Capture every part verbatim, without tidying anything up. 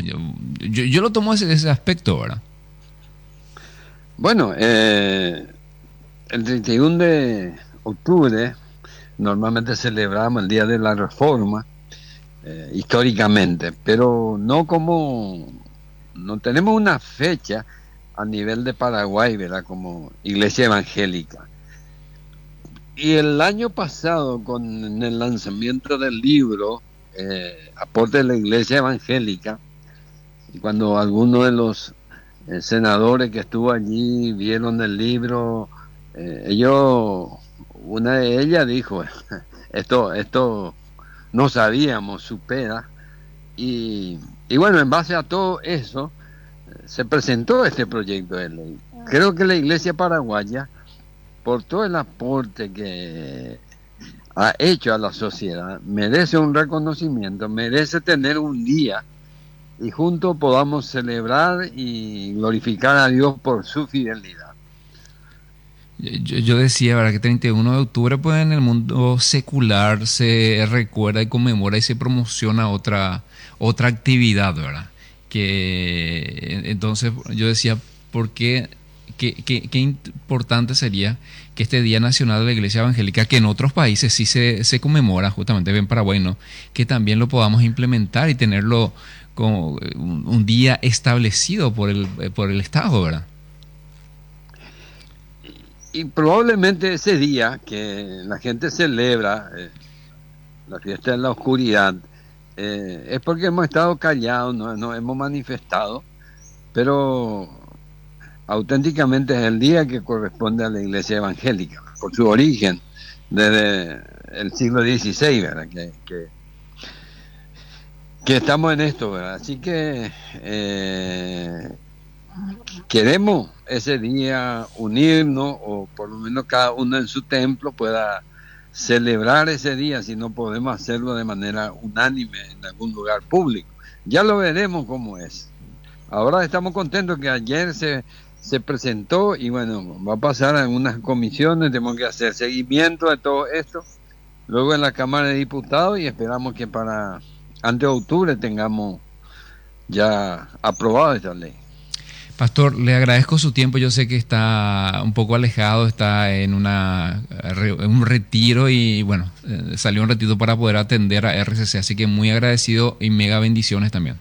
Yo, yo, yo lo tomo ese, ese aspecto, ¿verdad? Bueno, eh, el treinta y uno de octubre normalmente celebramos el Día de la Reforma, eh, históricamente, pero no como, no tenemos una fecha a nivel de Paraguay, ¿verdad? Como iglesia evangélica. Y el año pasado, con el lanzamiento del libro, eh, Aporte de la Iglesia Evangélica, y cuando algunos de los eh, senadores que estuvo allí vieron el libro, eh, ellos, una de ellas dijo, esto, esto no sabíamos, supera. Y, y bueno, en base a todo eso, eh, se presentó este proyecto de ley. Creo que la Iglesia paraguaya, por todo el aporte que ha hecho a la sociedad, merece un reconocimiento, merece tener un día y juntos podamos celebrar y glorificar a Dios por su fidelidad. Yo, yo decía, ¿verdad? Que treinta y uno de octubre, pues en el mundo secular se recuerda y conmemora y se promociona otra, otra actividad, ¿verdad? Que entonces yo decía, ¿por qué? Qué, qué, qué importante sería que este Día Nacional de la Iglesia Evangélica, que en otros países sí se, se conmemora, justamente en Paraguay, ¿no? Que también lo podamos implementar y tenerlo como un, un día establecido por el, por el Estado, ¿verdad? Y, y probablemente ese día que la gente celebra eh, la fiesta de la oscuridad, eh, es porque hemos estado callados, no, no hemos manifestado, pero auténticamente es el día que corresponde a la iglesia evangélica, por su origen, desde el siglo dieciséis, ¿verdad? Que, que, que estamos en esto, ¿verdad? Así que eh, queremos ese día unirnos, o por lo menos cada uno en su templo pueda celebrar ese día, si no podemos hacerlo de manera unánime en algún lugar público. Ya lo veremos cómo es. Ahora estamos contentos que ayer se, se presentó y bueno, va a pasar a unas comisiones, tenemos que hacer seguimiento de todo esto, luego en la Cámara de Diputados y esperamos que para antes de octubre tengamos ya aprobado esta ley. Pastor, le agradezco su tiempo. Yo sé que está un poco alejado, está en, una, en un retiro y bueno, eh, salió un retiro para poder atender a R C C. Así que muy agradecido y mega bendiciones también.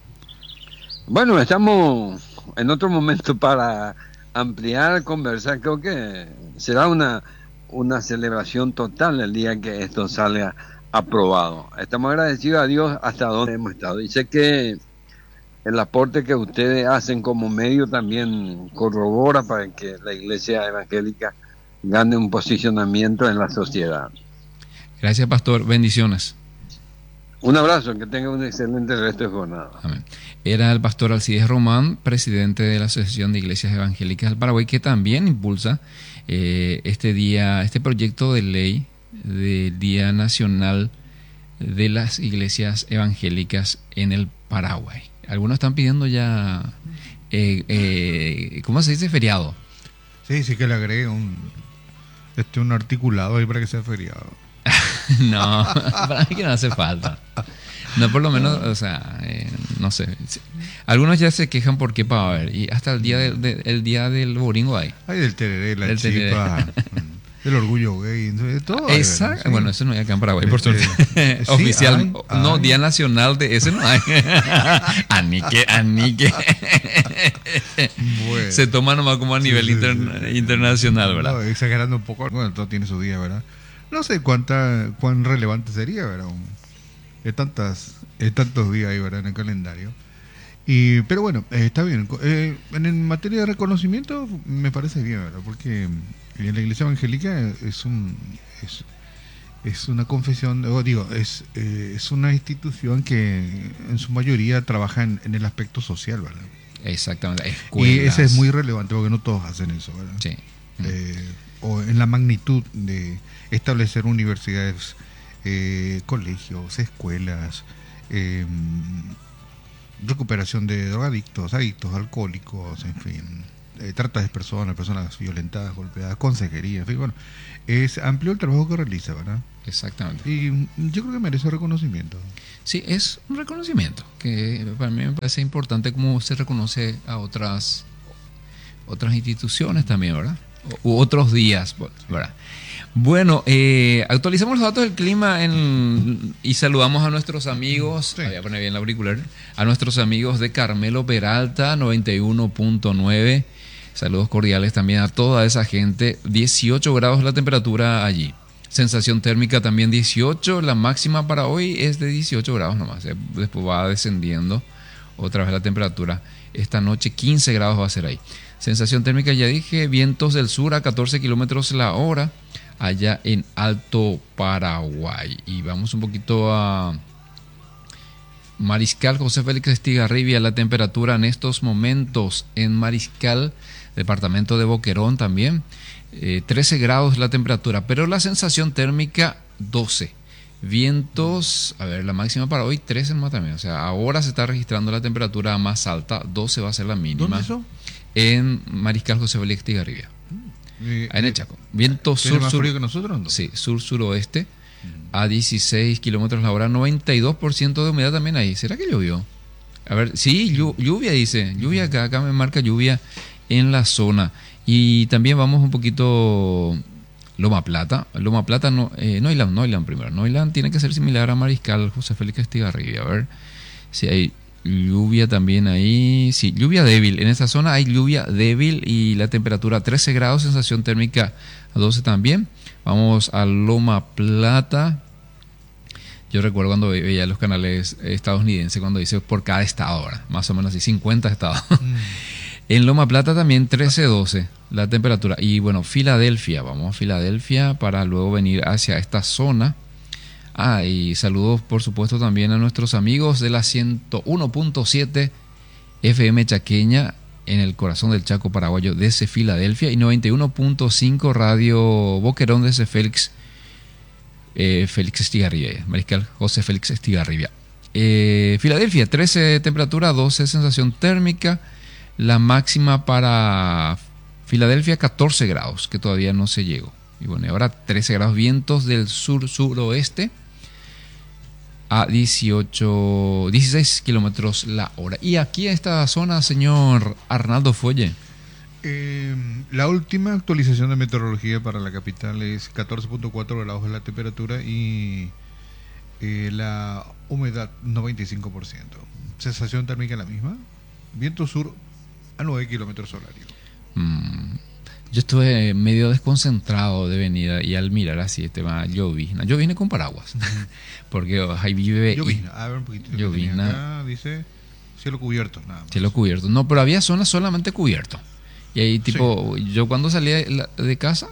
Bueno, estamos en otro momento para ampliar, conversar. Creo que será una, una celebración total el día que esto salga aprobado. Estamos agradecidos a Dios hasta donde hemos estado. Y sé que el aporte que ustedes hacen como medio también corrobora para que la iglesia evangélica gane un posicionamiento en la sociedad. Gracias, Pastor. Bendiciones. Un abrazo, que tenga un excelente resto de jornada. Amén. Era el pastor Alcides Román, presidente de la Asociación de Iglesias Evangélicas del Paraguay, que también impulsa eh, este día, este proyecto de ley del Día Nacional de las Iglesias Evangélicas en el Paraguay. Algunos están pidiendo ya, eh, eh, ¿cómo se dice? Feriado. Sí, sí que le agregue un, este, un articulado ahí para que sea feriado. No, para mí que no hace falta. No, por lo menos, o sea, eh, no sé. Algunos ya se quejan porque para ver, y hasta el día del, de, el día del boringo hay. Hay del tereré, la del chipa, del orgullo gay, de todo. Exacto. Sí. Bueno, eso no hay acá en Paraguay, por suerte. Eh, sí, Oficial, hay, no, hay. Día Nacional de ese no hay. Anique, anique. Bueno. Se toma nomás como a nivel sí, sí, inter, sí. internacional, ¿verdad? No, exagerando un poco, bueno, todo tiene su día, ¿verdad? No sé cuánta, cuán relevante sería, ¿verdad? Hay tantas, hay tantos días ahí, ¿verdad? En el calendario. Y, pero bueno, eh, está bien. Eh, en, en materia de reconocimiento me parece bien, ¿verdad? Porque la Iglesia Evangélica es un es, es una confesión, o digo, es eh, es una institución que en su mayoría trabaja en, en el aspecto social, ¿verdad? Exactamente. Escuelas. Y ese es muy relevante porque no todos hacen eso, ¿verdad? Sí. Eh, o en la magnitud de establecer universidades, eh, colegios, escuelas, eh, recuperación de drogadictos, adictos, alcohólicos, en fin, eh, trata de personas, personas violentadas, golpeadas, consejería, en fin, bueno, es amplio el trabajo que realiza, ¿verdad? Exactamente. Y yo creo que merece reconocimiento. Sí, es un reconocimiento que para mí me parece importante como se reconoce a otras otras instituciones también, ¿verdad? U otros días, ¿verdad? Bueno, eh, actualizamos los datos del clima en, y saludamos a nuestros amigos, sí. Voy a poner bien el auricular, a nuestros amigos de Carmelo Peralta, noventa y uno punto nueve. Saludos cordiales también a toda esa gente. dieciocho grados la temperatura allí. Sensación térmica también dieciocho. La máxima para hoy es de dieciocho grados nomás. Después va descendiendo otra vez la temperatura. Esta noche quince grados va a ser ahí. Sensación térmica, ya dije, vientos del sur a catorce kilómetros la hora, allá en Alto Paraguay. Y vamos un poquito a Mariscal José Félix Estigarribia. La temperatura en estos momentos en Mariscal, departamento de Boquerón también, eh, trece grados la temperatura, pero la sensación térmica doce. Vientos, a ver, la máxima para hoy trece nomás también. O sea, ahora se está registrando la temperatura más alta, doce va a ser la mínima. ¿Dónde eso? En Mariscal José Félix Estigarribia. Eh, en el Chaco. Viento sur, sur, más sur frío que nosotros, ¿no? Sí, sur-suroeste a dieciséis kilómetros la hora, noventa y dos por ciento de humedad también ahí. ¿Será que llovió? A ver, sí, lluvia dice, lluvia acá, acá me marca lluvia en la zona. Y también vamos un poquito Loma Plata. Loma Plata, no, eh, Noiland, Noiland primero. Noiland tiene que ser similar a Mariscal José Félix Estigarribia. A ver si hay lluvia también ahí. Sí, lluvia débil. En esta zona hay lluvia débil y la temperatura trece grados, sensación térmica a doce también. Vamos a Loma Plata. Yo recuerdo cuando veía los canales estadounidenses, cuando dice por cada estado, ¿verdad? Más o menos así, cincuenta estados. Mm. En Loma Plata también trece doce la temperatura. Y bueno, Filadelfia. Vamos a Filadelfia para luego venir hacia esta zona. Ah, y saludos por supuesto también a nuestros amigos de la ciento uno punto siete F M Chaqueña en el corazón del Chaco paraguayo desde Filadelfia y noventa y uno punto cinco Radio Boquerón desde Félix eh, Félix Estigarribia, Mariscal José Félix Estigarribia. Eh, Filadelfia, trece temperatura, doce sensación térmica, la máxima para Filadelfia catorce grados, que todavía no se llegó. Y bueno, ahora trece grados, vientos del sur-suroeste a dieciocho, dieciséis kilómetros la hora. Y aquí en esta zona, señor Arnaldo Folle. Eh, la última actualización de meteorología para la capital es catorce punto cuatro grados de la temperatura y eh, la humedad noventa y cinco por ciento. Sensación térmica la misma. Viento sur a nueve kilómetros horarios. Mm. Yo estuve medio desconcentrado de venida y al mirar así el tema llovizna. Yo vine con paraguas. Porque ahí vive. Llovizna, a ver un poquito. Llovizna. Acá dice cielo cubierto, nada más. Cielo cubierto. No, pero había zonas solamente cubierto. Y ahí, tipo, sí. Yo cuando salía de, de casa,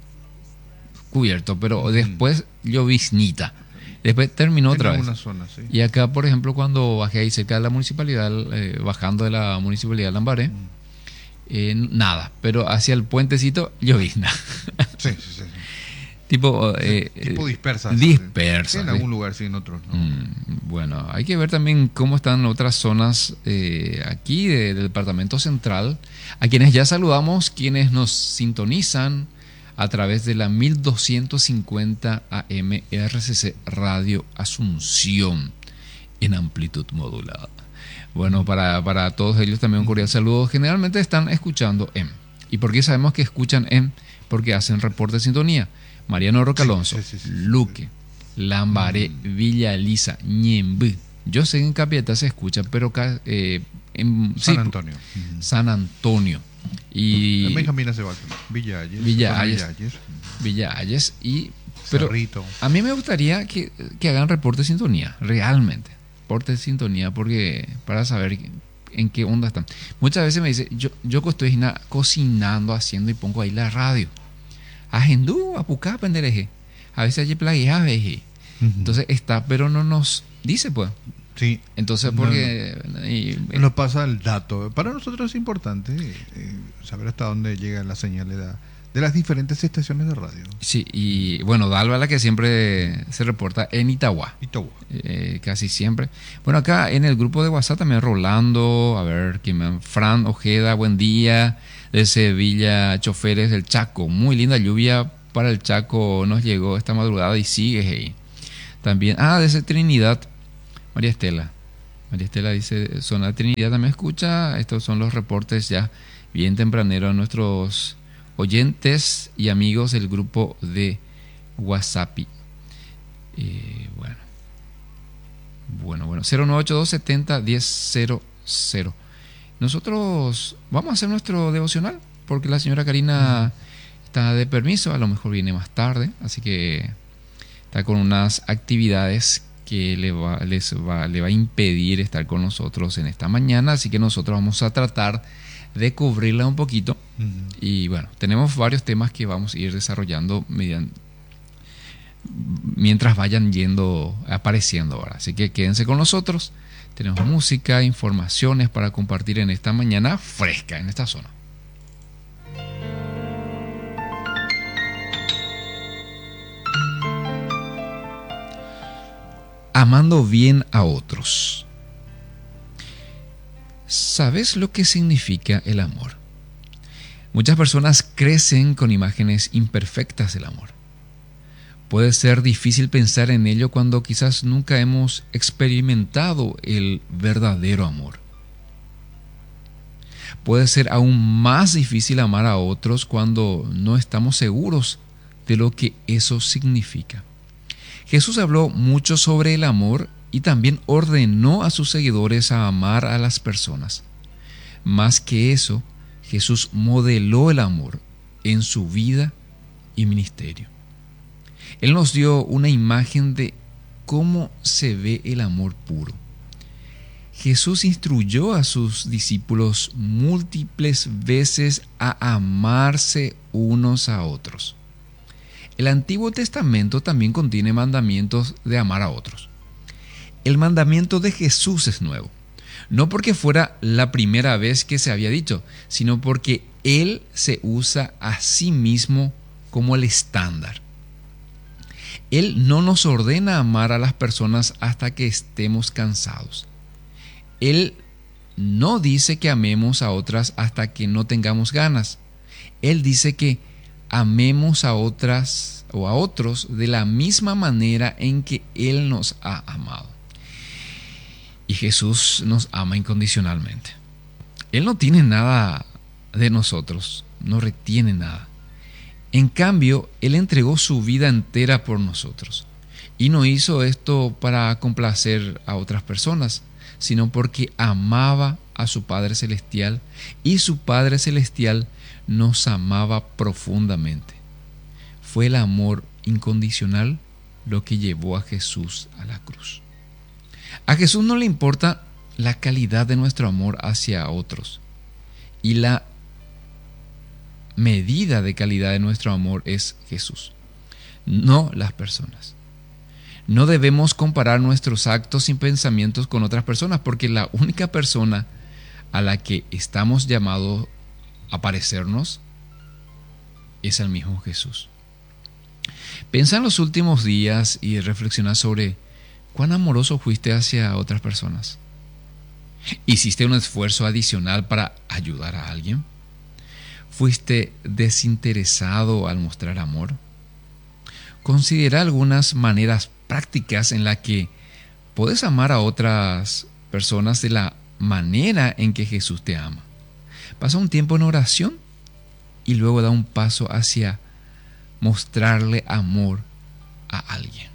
cubierto, pero mm. después lloviznita. Después terminó en otra vez. Zonas, sí. Y acá, por ejemplo, cuando bajé ahí cerca de la municipalidad, eh, bajando de la municipalidad de Lambaré. Mm. Eh, nada, pero hacia el puentecito llovizna. Sí, sí, sí. tipo, eh, tipo dispersa. Dispersa. En algún lugar, sí, en otros no. Mm, bueno, hay que ver también cómo están otras zonas eh, aquí de, del departamento central, a quienes ya saludamos, quienes nos sintonizan a través de la mil doscientos cincuenta A M R C C Radio Asunción en amplitud modulada. Bueno, para, para todos ellos también un cordial saludo. Generalmente están escuchando en. ¿Y por qué sabemos que escuchan en? Porque hacen reporte de sintonía. Mariano Roca Alonso, sí, sí, sí, sí, Luque, sí. Lambaré, mm. Villa Elisa, Ñemby. Yo sé que en Capiatá se escucha, pero eh, en San sí, Antonio. San Antonio. Y en Benjamín Aceval, Villa Ayes. Villa Ayes. Villa Ayes. Y, pero Cerrito. A mí me gustaría que, que hagan reporte de sintonía, realmente. Reporte de sintonía, porque para saber en qué onda están. Muchas veces me dice, yo, yo estoy cocinando, haciendo y pongo ahí la radio. Agendú, apucá, pendereje. A veces hay plagueas, veje. Entonces está, pero no nos dice, pues. Sí. Entonces, porque. No, no. Y, nos pasa el dato. Para nosotros es importante eh, saber hasta dónde llega la señal de, de las diferentes estaciones de radio. Sí, y bueno, Dalva la que siempre se reporta en Itagua. Itagua. Eh, casi siempre. Bueno, acá en el grupo de WhatsApp también Rolando, a ver, ¿quién me- Fran Ojeda, buen día, de Sevilla, choferes del Chaco. Muy linda lluvia para el Chaco, nos llegó esta madrugada y sigue ahí. También, ah, desde Trinidad, María Estela. María Estela dice, zona de Trinidad también escucha. Estos son los reportes ya bien tempraneros de nuestros oyentes y amigos del grupo de WhatsApp. Eh, bueno. Bueno, bueno. cero nueve ocho dos setenta diez cero cero. Nosotros vamos a hacer nuestro devocional porque la señora Karina está de permiso, a lo mejor viene más tarde, así que está con unas actividades que le va, les va, le va a impedir estar con nosotros en esta mañana, así que nosotros vamos a tratar de cubrirla un poquito. Uh-huh. Y bueno, tenemos varios temas que vamos a ir desarrollando mediante, mientras vayan yendo, apareciendo ahora. Así que quédense con nosotros. Tenemos música, informaciones para compartir en esta mañana fresca en esta zona. Amando bien a otros. ¿Sabes lo que significa el amor? Muchas personas crecen con imágenes imperfectas del amor. Puede ser difícil pensar en ello cuando quizás nunca hemos experimentado el verdadero amor. Puede ser aún más difícil amar a otros cuando no estamos seguros de lo que eso significa. Jesús habló mucho sobre el amor y también ordenó a sus seguidores a amar a las personas. Más que eso, Jesús modeló el amor en su vida y ministerio. Él nos dio una imagen de cómo se ve el amor puro. Jesús instruyó a sus discípulos múltiples veces a amarse unos a otros. El Antiguo Testamento también contiene mandamientos de amar a otros. El mandamiento de Jesús es nuevo, no porque fuera la primera vez que se había dicho, sino porque Él se usa a sí mismo como el estándar. Él no nos ordena amar a las personas hasta que estemos cansados. Él no dice que amemos a otras hasta que no tengamos ganas. Él dice que amemos a otras o a otros de la misma manera en que Él nos ha amado. Y Jesús nos ama incondicionalmente. Él no tiene nada de nosotros, no retiene nada. En cambio, Él entregó su vida entera por nosotros. Y no hizo esto para complacer a otras personas, sino porque amaba a su Padre Celestial y su Padre Celestial nos amaba profundamente. Fue el amor incondicional lo que llevó a Jesús a la cruz. A Jesús no le importa la calidad de nuestro amor hacia otros, y la medida de calidad de nuestro amor es Jesús, no las personas. No debemos comparar nuestros actos y pensamientos con otras personas, porque la única persona a la que estamos llamados a parecernos es el mismo Jesús. Piensa en los últimos días y reflexiona sobre cuán amoroso fuiste hacia otras personas. ¿Hiciste un esfuerzo adicional para ayudar a alguien? ¿Fuiste desinteresado al mostrar amor? Considera algunas maneras prácticas en las que puedes amar a otras personas de la manera en que Jesús te ama. Pasa un tiempo en oración y luego da un paso hacia mostrarle amor a alguien.